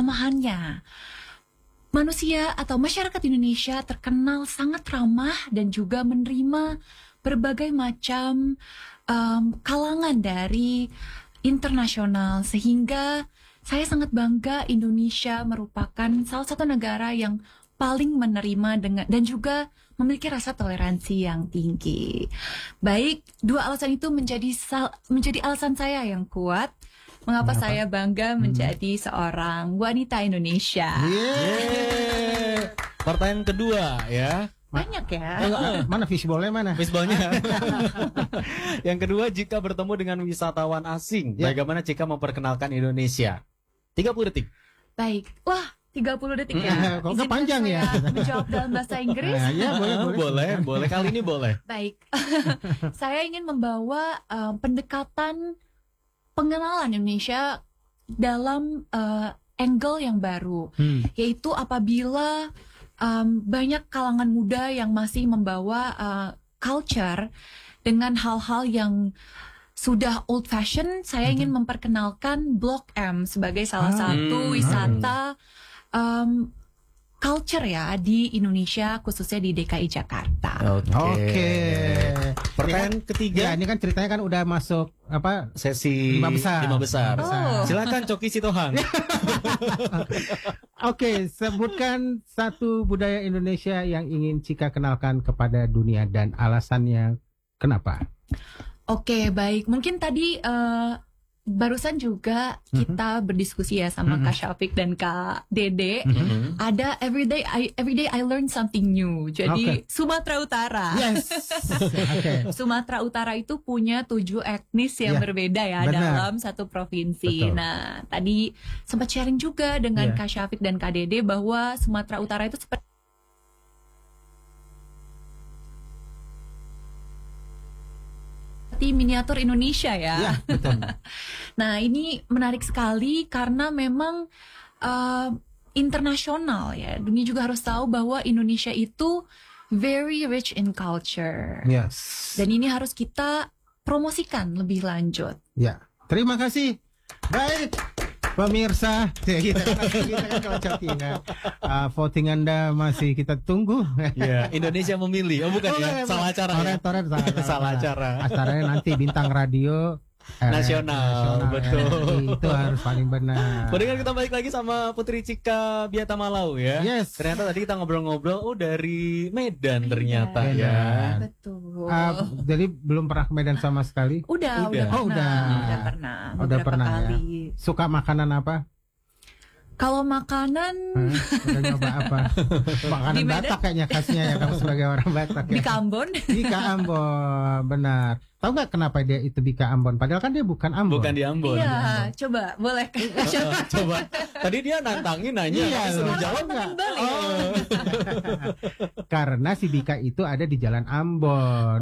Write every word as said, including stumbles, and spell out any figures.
keramahannya. Manusia atau masyarakat Indonesia terkenal sangat ramah dan juga menerima berbagai macam um, kalangan dari internasional, sehingga saya sangat bangga Indonesia merupakan salah satu negara yang paling menerima dengan dan juga memiliki rasa toleransi yang tinggi. Baik, dua alasan itu menjadi sal, menjadi alasan saya yang kuat mengapa, mengapa? saya bangga menjadi hmm. seorang wanita Indonesia. Yeah. Pertanyaan kedua ya. Banyak ya. Eh, mana fishballnya mana? Fishballnya. Yang kedua, jika bertemu dengan wisatawan asing, yeah. bagaimana Cika memperkenalkan Indonesia? tiga puluh detik. Baik. Wah, tiga puluh detik ya. Kok panjang ya? Menjawab dalam bahasa Inggris. Nah, ya, boleh, boleh. Boleh, boleh. Kali ini boleh. Baik. Saya ingin membawa uh, pendekatan pengenalan Indonesia dalam uh, angle yang baru, hmm. yaitu apabila um, banyak kalangan muda yang masih membawa uh, culture dengan hal-hal yang sudah old fashion, saya ingin mm-hmm. memperkenalkan Blok M sebagai salah ah, satu hmm. wisata um, culture ya di Indonesia, khususnya di D K I Jakarta. Oke. Okay. Okay. Pertanyaan ya, ketiga. Ya, ini kan ceritanya kan udah masuk apa? Sesi lima besar. Lima besar. Oh. Silakan Coki Sitohang. Oke, okay, sebutkan satu budaya Indonesia yang ingin Cika kenalkan kepada dunia dan alasannya kenapa? Oke, baik. Mungkin tadi uh, barusan juga kita mm-hmm. berdiskusi ya sama mm-hmm. Kak Syafiq dan Kak Dede. Mm-hmm. Ada everyday I everyday I learn something new. Jadi okay. Sumatera Utara. Yes. Okay. Sumatera Utara itu punya tujuh etnis yang yeah. berbeda ya. Benar. Dalam satu provinsi. Betul. Nah, tadi sempat sharing juga dengan yeah. Kak Syafiq dan Kak Dede bahwa Sumatera Utara itu seperti miniatur Indonesia ya. Ya, betul. Nah, ini menarik sekali karena memang uh, internasional ya. Dunia juga harus tahu bahwa Indonesia itu very rich in culture. Yes. Dan ini harus kita promosikan lebih lanjut. Ya, terima kasih. Baik, pemirsa, kita kita kan kalau chattingan, uh, voting Anda masih kita tunggu. Ya, Indonesia memilih. Oh bukan oh, ya, salah cara. Toret, toret, salah, salah, salah acara. Acaranya nanti bintang radio nasional, nasional, betul. R R I, itu harus paling benar. Kemudian kita balik lagi sama Putri Cika Biata Malau ya. Yes. Ternyata tadi kita ngobrol-ngobrol, oh dari Medan ternyata Medan. ya. Betul. Uh, jadi belum pernah ke Medan sama sekali? Udah, udah, udah pernah. Oh, udah. Udah pernah. Udah pernah kali. Ya. Suka makanan apa? Kalau makanan hmm, udah nyoba apa? Makanan Batak kayaknya khasnya ya, kamu sebagai orang Batak ya. Bika Ambon. Bika Ambon, benar. Tahu nggak kenapa dia itu Bika Ambon? Padahal kan dia bukan Ambon. Bukan di Ambon. Iya, Ambon. Coba boleh. Coba. Tadi dia nantangin nanya, iya, suruh jawab nggak? Oh. Karena si Bika itu ada di Jalan Ambon.